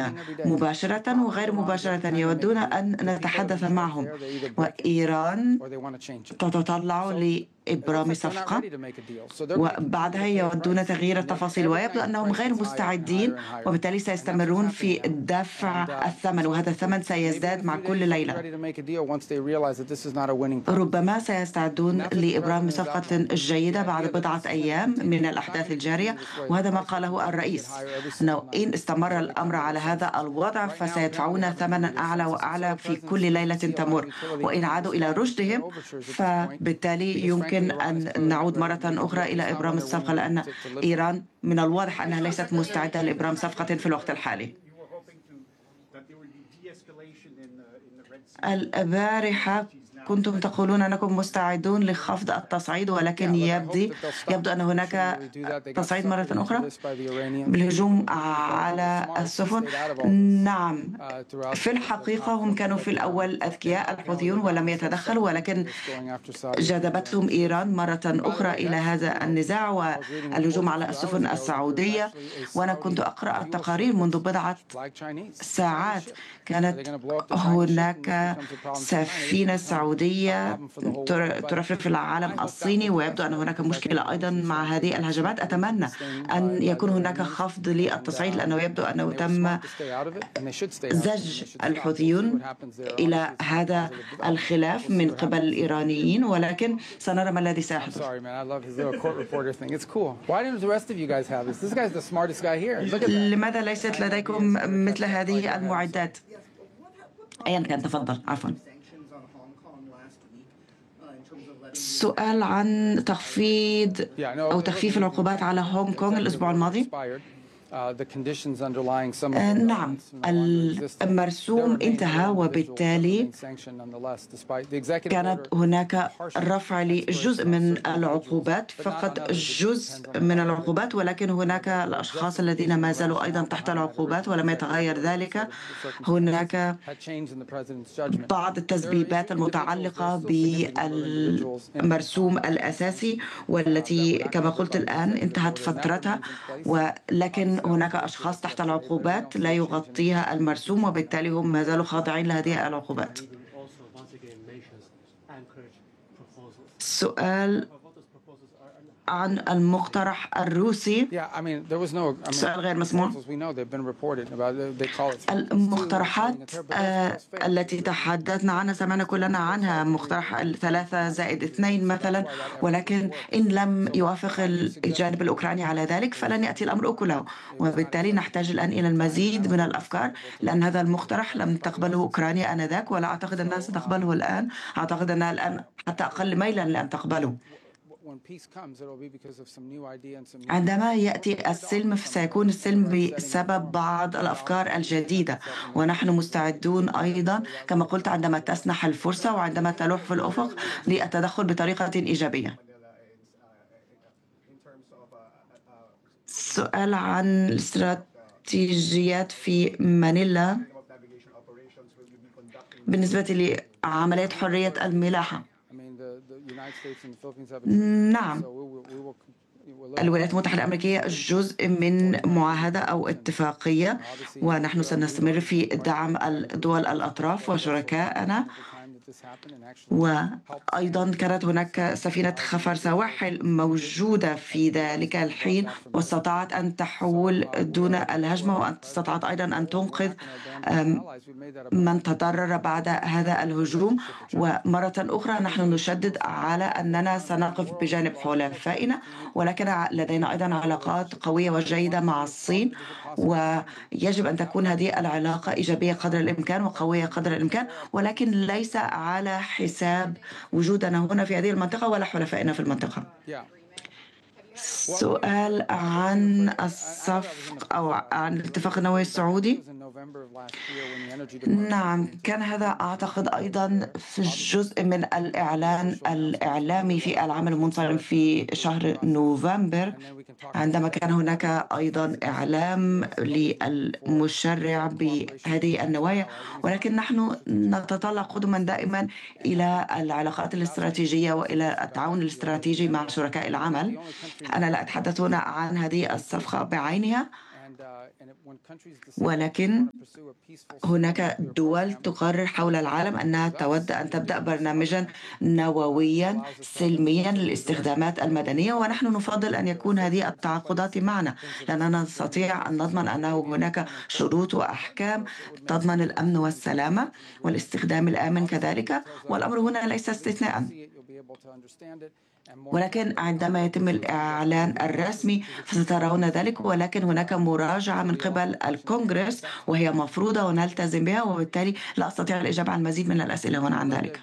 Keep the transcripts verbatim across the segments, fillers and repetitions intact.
معنا مباشرة وغير مباشرة، يودون أن نتحدث معهم، وإيران تتطلع لإبرام صفقة وبعدها يودون تغيير التفاصيل، ويبدو أنهم غير مستعدين، وبالتالي سيستمرون في دفع الثمن، وهذا الثمن سيزداد مع كل ليلة. ربما سيستعدون لإبرام صفقة جيدة بعد بضعة أيام من الأحداث الجارية، وهذا ما قاله الرئيس، أنه إن استمر الأمر على هذا الوضع فسيدفعون ثمنا أعلى وأعلى في كل ليلة تمر، وإن عادوا إلى رشدهم فبالتالي يمكن أن نعود مرة أخرى إلى إبرام الصفقة، لأن إيران من الواضح أنها ليست مستعدة لإبرام صفقة في الوقت الحالي. البارحة كنتم تقولون أنكم مستعدون لخفض التصعيد، ولكن يبدو يبدو أن هناك تصعيد مرة أخرى بالهجوم على السفن. نعم، في الحقيقة هم كانوا في الأول أذكياء الحوثيون ولم يتدخلوا، ولكن جذبتهم إيران مرة أخرى إلى هذا النزاع والهجوم على السفن السعودية. وأنا كنت أقرأ التقارير منذ بضعة ساعات، كانت هناك سفينة سعودية ترفرف في العالم الصيني، ويبدو أن هناك مشكلة أيضا مع هذه الهجمات. أتمنى أن يكون هناك خفض للتصعيد، لأنه يبدو أنه تم زج الحوثيون إلى هذا الخلاف من قبل الإيرانيين، ولكن سنرى ما الذي سيحدث. لماذا ليست لديكم مثل هذه المعدات؟ أيا كان، تفضل. عفوا. سؤال عن تخفيض أو تخفيف العقوبات على هونغ كونغ الأسبوع الماضي. نعم، المرسوم انتهى، وبالتالي كانت هناك رفع لجزء من العقوبات، فقط جزء من العقوبات، ولكن هناك الأشخاص الذين ما زالوا أيضا تحت العقوبات ولم يتغير ذلك. هناك بعض التسبيبات المتعلقة بالمرسوم الأساسي والتي كما قلت الآن انتهت فترتها، ولكن هناك أشخاص تحت العقوبات لا يغطيها المرسوم، وبالتالي هم ما زالوا خاضعين لهذه العقوبات. سؤال عن المقترح الروسي. سؤال غير مسموع. المقترحات التي تحدثنا عنها سمعنا كلنا عنها، مقترح ثلاثة زائد اثنين مثلا، ولكن إن لم يوافق الجانب الأوكراني على ذلك فلن يأتي الأمر كله، وبالتالي نحتاج الآن إلى المزيد من الأفكار، لأن هذا المقترح لم تقبله أوكرانيا آنذاك، ولا أعتقد أنها ستقبله الآن. أعتقد أنها الآن حتى أقل ميلا لأن تقبله. عندما يأتي السلم سيكون السلم بسبب بعض الأفكار الجديدة، ونحن مستعدون أيضا كما قلت عندما تسنح الفرصة وعندما تلوح في الأفق للتدخل بطريقة إيجابية. سؤال عن الاستراتيجيات في مانيلا بالنسبة لعملية حرية الملاحة. نعم، الولايات المتحدة الأمريكية جزء من معاهدة أو اتفاقية، ونحن سنستمر في دعم الدول الأطراف وشركائنا. وأيضا كانت هناك سفينة خفر سواحل موجودة في ذلك الحين، واستطاعت أن تحول دون الهجمة، واستطاعت أيضا أن تنقذ من تضرر بعد هذا الهجوم. ومرة أخرى نحن نشدد على أننا سنقف بجانب حلفائنا، ولكن لدينا أيضا علاقات قوية وجيدة مع الصين، ويجب أن تكون هذه العلاقة إيجابية قدر الإمكان وقوية قدر الإمكان، ولكن ليس على حساب وجودنا هنا في هذه المنطقة ولا حلفائنا في المنطقة. سؤال عن الصفق أو عن الاتفاق النووي السعودي. نعم، كان هذا أعتقد أيضا في جزء من الإعلان الإعلامي في العام المنصرم في شهر نوفمبر، عندما كان هناك أيضا إعلام للمشرع بهذه النوايا، ولكن نحن نتطلع قدما دائما إلى العلاقات الاستراتيجية وإلى التعاون الاستراتيجي مع شركاء العمل. أنا لا أتحدث هنا عن هذه الصفقة بعينها، ولكن هناك دول تقرر حول العالم أنها تود أن تبدأ برنامجا نوويا سلميا للاستخدامات المدنية، ونحن نفضل أن يكون هذه التعاقدات معنا، لأننا نستطيع أن نضمن أنه هناك شروط وأحكام تضمن الأمن والسلامة والاستخدام الآمن كذلك، والأمر هنا ليس استثناء. ولكن عندما يتم الإعلان الرسمي فسترون ذلك، ولكن هناك مراجعة من قبل الكونغرس وهي مفروضة ونلتزم بها، وبالتالي لا أستطيع الإجابة عن المزيد من الأسئلة هنا عن ذلك.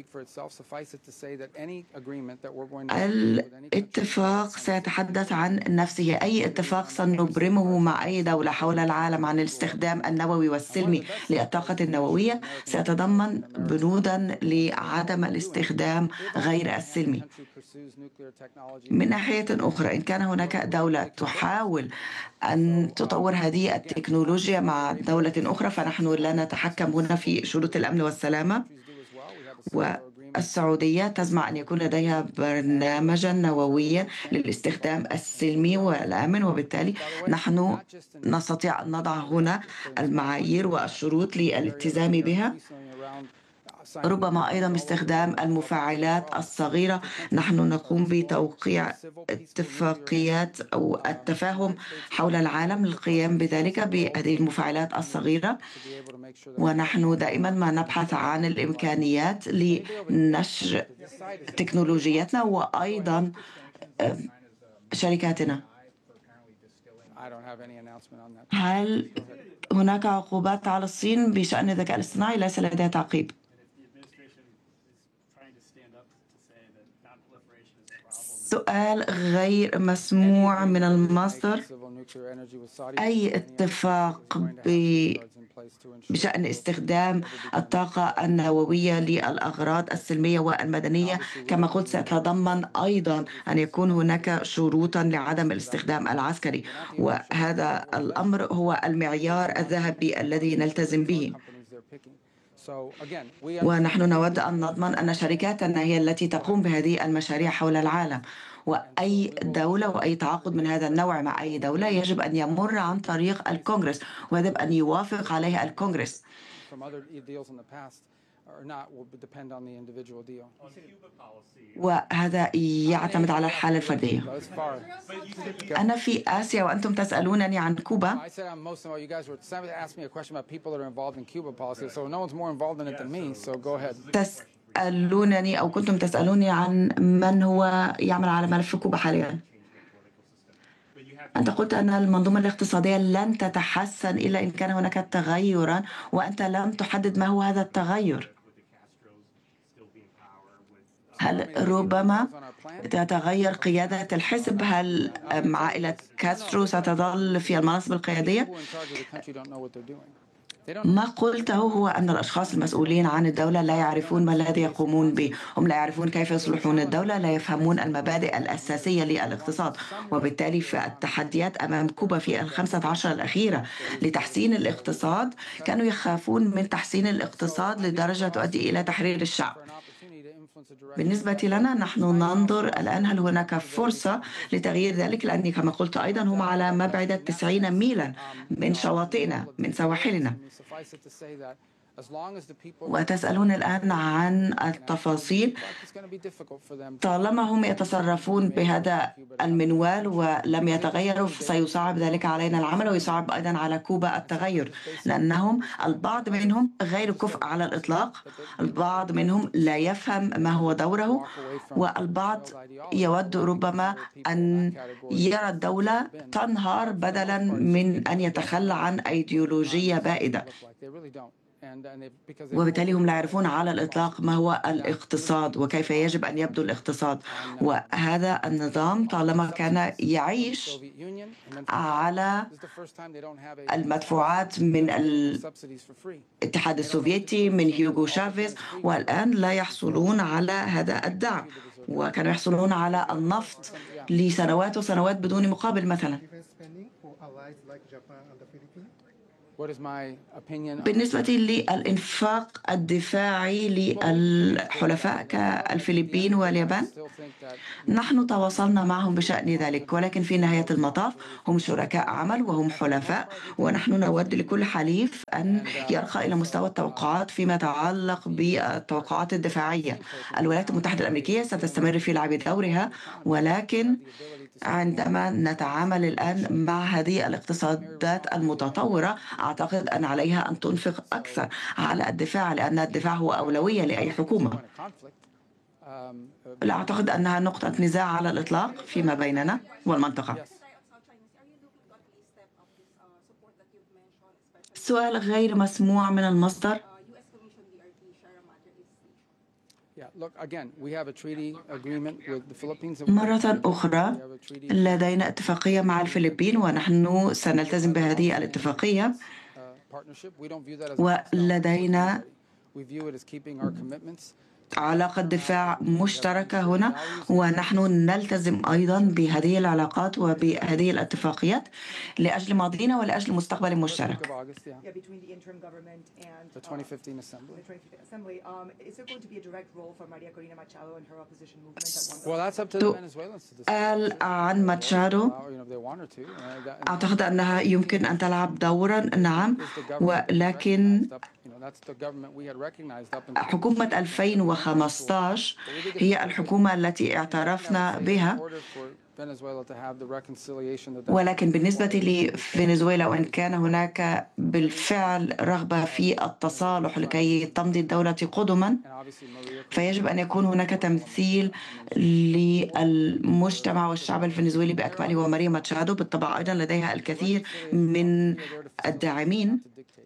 الاتفاق سيتحدث عن نفسه. أي اتفاق سنبرمه مع أي دولة حول العالم عن الاستخدام النووي والسلمي للطاقة النووية سيتضمن بنودا لعدم الاستخدام غير السلمي. من ناحية أخرى، إن كان هناك دولة تحاول أن تطور هذه التكنولوجيا مع دولة أخرى فنحن لا نتحكم هنا في شروط الأمن والسلامة. والسعودية تسمع أن يكون لديها برنامجا نوويا للاستخدام السلمي والآمن، وبالتالي نحن نستطيع أن نضع هنا المعايير والشروط للالتزام بها. ربما أيضا باستخدام المفاعلات الصغيرة نحن نقوم بتوقيع اتفاقيات أو التفاهم حول العالم للقيام بذلك بهذه المفاعلات الصغيرة، ونحن دائما ما نبحث عن الإمكانيات لنشر تكنولوجياتنا وأيضا شركاتنا. هل هناك عقوبات على الصين بشأن الذكاء الاصطناعي؟ ليس لديها تعقيب. سؤال غير مسموع من المصدر: أي اتفاق بشأن استخدام الطاقة النووية للأغراض السلمية والمدنية كما قلت سيتضمن أيضا أن يكون هناك شروطا لعدم الاستخدام العسكري، وهذا الأمر هو المعيار الذهبي الذي نلتزم به. ونحن نود أن نضمن أن شركاتنا هي التي تقوم بهذه المشاريع حول العالم، وأي دولة وأي تعاقد من هذا النوع مع أي دولة يجب أن يمر عن طريق الكونغرس ويجب أن يوافق عليه الكونغرس. وهذا يعتمد على الحالة الفردية. أنا في آسيا وأنتم تسألونني عن كوبا. تسألونني أو كنتم تسألوني عن من هو يعمل على ملف كوبا حاليا. أنت قلت أن المنظومة الاقتصادية لن تتحسن إلا إن كان هناك تغيرا، وأنت لم تحدد ما هو هذا التغير. هل ربما تتغير قيادة الحزب؟ هل عائلة كاسترو ستظل في المناصب القيادية؟ ما قلته هو أن الأشخاص المسؤولين عن الدولة لا يعرفون ما الذي يقومون به، هم لا يعرفون كيف يصلحون الدولة، لا يفهمون المبادئ الأساسية للاقتصاد، وبالتالي فالتحديات أمام كوبا في الخمسة عشر الأخيرة لتحسين الاقتصاد كانوا يخافون من تحسين الاقتصاد لدرجة تؤدي إلى تحرير الشعب. بالنسبة لنا نحن ننظر الآن هل هناك فرصة لتغيير ذلك، لأني كما قلت أيضا هم على مبعد تسعين ميلا من شواطئنا من سواحلنا. وتسألون الآن عن التفاصيل. طالما هم يتصرفون بهذا المنوال ولم يتغيروا فسيصعب ذلك علينا العمل، ويصعب أيضا على كوبا التغير، لأنهم البعض منهم غير كفء على الإطلاق، البعض منهم لا يفهم ما هو دوره، والبعض يود ربما أن يرى الدولة تنهار بدلا من أن يتخلى عن أيديولوجية بائدة، وبالتالي هم لا يعرفون على الإطلاق ما هو الاقتصاد وكيف يجب أن يبدو الاقتصاد. وهذا النظام طالما كان يعيش على المدفوعات من الاتحاد السوفيتي من هيوغو شافيز، والآن لا يحصلون على هذا الدعم، وكانوا يحصلون على النفط لسنوات وسنوات بدون مقابل مثلا. بالنسبة للإنفاق الدفاعي للحلفاء كالفلبين واليابان، نحن تواصلنا معهم بشأن ذلك، ولكن في نهاية المطاف هم شركاء عمل وهم حلفاء، ونحن نود لكل حليف أن يرقى إلى مستوى التوقعات فيما يتعلق بالتوقعات الدفاعية. الولايات المتحدة الأمريكية ستستمر في لعب دورها، ولكن عندما نتعامل الآن مع هذه الاقتصادات المتطورة، أعتقد أن عليها أن تنفق أكثر على الدفاع، لأن الدفاع هو أولوية لأي حكومة. لا أعتقد أنها نقطة نزاع على الإطلاق فيما بيننا والمنطقة. سؤال غير مسموع من المصدر. مرة أخرى لدينا اتفاقية مع الفلبين ونحن سنلتزم بهذه الاتفاقية، ولدينا علاقة دفاع مشتركة هنا، ونحن نلتزم أيضا بهذه العلاقات وبهذه الاتفاقيات لأجل ماضينا ولأجل مستقبل مشترك. سؤال عن ماتشادو، أعتقد أنها يمكن أن تلعب دورا، نعم، ولكن حكومة ألفين وخمسة عشر هي الحكومة التي اعترفنا بها، ولكن بالنسبة لفنزويلا وإن كان هناك بالفعل رغبة في التصالح لكي تمضي الدولة قدما، فيجب أن يكون هناك تمثيل للمجتمع والشعب الفنزويلي بأكمله. وماريا ماتشادو بالطبع أيضا لديها الكثير من الداعمين،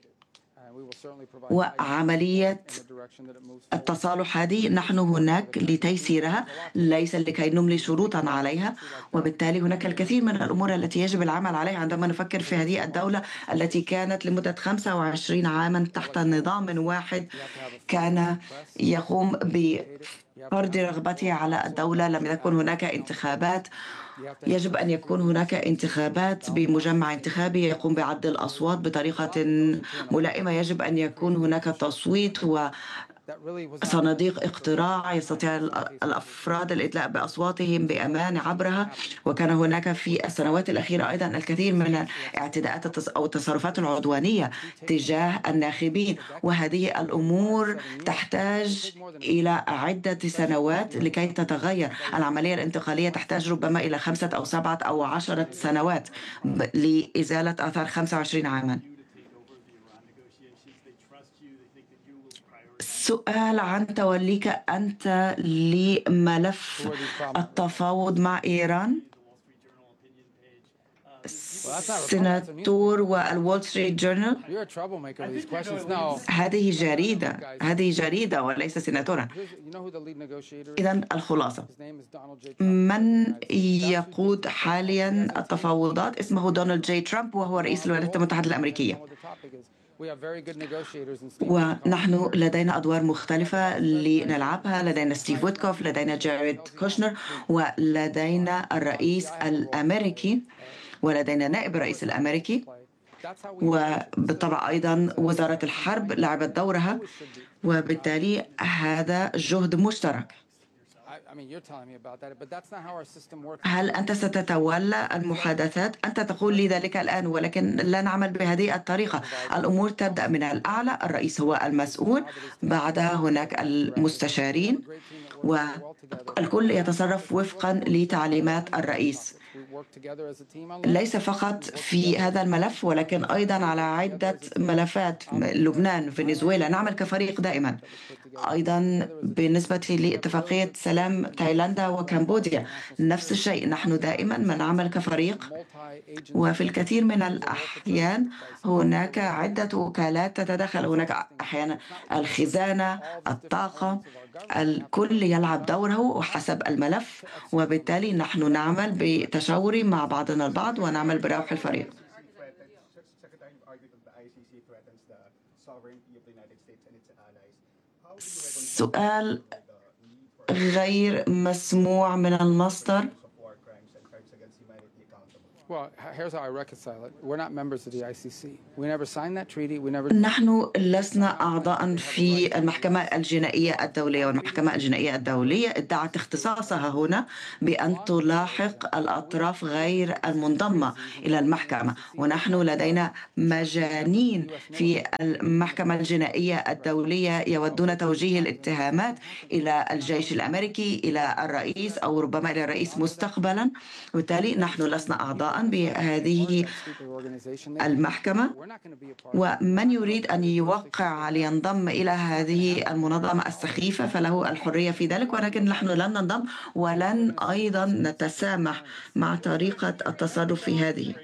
وعملية التصالح هذه نحن هناك لتيسيرها ليس لكي نملي شروطا عليها، وبالتالي هناك الكثير من الأمور التي يجب العمل عليها عندما نفكر في هذه الدولة التي كانت لمدة خمسة وعشرين عاما تحت نظام واحد كان يقوم بفرض رغبته على الدولة. لم يكن هناك انتخابات، يجب أن يكون هناك انتخابات بمجمع انتخابي يقوم بعد الأصوات بطريقة ملائمة، يجب أن يكون هناك تصويت وصناديق اقتراع يستطيع الأفراد الإدلاء بأصواتهم بأمان عبرها. وكان هناك في السنوات الأخيرة أيضا الكثير من الاعتداءات أو التصرفات العدوانية تجاه الناخبين، وهذه الأمور تحتاج إلى عدة سنوات لكي تتغير. العملية الانتقالية تحتاج ربما إلى خمسة أو سبعة أو عشرة سنوات لإزالة آثار خمسة وعشرين عاما. سؤال عن توليك أنت لملف التفاوض إيران إيران. سيناتور والول ستريت جورنال، هذه جريدة هذه جريدة وليس سيناتورا. إذن الخلاصة، من يقود حاليا التفاوضات اسمه دونالد جي ترامب، وهو رئيس الولايات المتحدة الأمريكية، ونحن لدينا أدوار مختلفة لنلعبها. لدينا ستيف ويتكوف، لدينا جاريد كوشنر، ولدينا الرئيس الأمريكي، ولدينا نائب الرئيس الأمريكي، وبالطبع أيضا وزارة الحرب لعبت دورها، وبالتالي هذا جهد مشترك. هل أنت ستتولى المحادثات؟ أنت تقول لي ذلك الآن، ولكن لا نعمل بهذه الطريقة. الأمور تبدأ من الأعلى، الرئيس هو المسؤول، بعدها هناك المستشارين، والكل يتصرف وفقا لتعليمات الرئيس، ليس فقط في هذا الملف ولكن أيضا على عدة ملفات. لبنان، فنزويلا، نعمل كفريق دائما. أيضا بالنسبة لاتفاقية سلام تايلاندا وكمبوديا نفس الشيء، نحن دائما ما نعمل كفريق، وفي الكثير من الأحيان هناك عدة وكالات تتدخل. هناك أحيانا الخزانة، الطاقة، الكل يلعب دوره وحسب الملف، وبالتالي نحن نعمل بتشاور مع بعضنا البعض ونعمل بروح الفريق. سؤال غير مسموع من المصدر. نحن لسنا أعضاء في المحكمة الجنائية الدولية، والمحكمة الجنائية الدولية ادعت اختصاصها هنا بأن تلاحق الأطراف غير المنضمة إلى المحكمة، ونحن لدينا مجانين في المحكمة الجنائية الدولية يودون توجيه الاتهامات إلى الجيش الأمريكي، إلى الرئيس، أو ربما إلى الرئيس مستقبلا. وبالتالي نحن لسنا أعضاء بهذه المحكمة، ومن يريد أن يوقع لينضم إلى هذه المنظمة السخيفة فله الحرية في ذلك، ولكن نحن لن ننضم ولن أيضا نتسامح مع طريقة التصرف في هذه.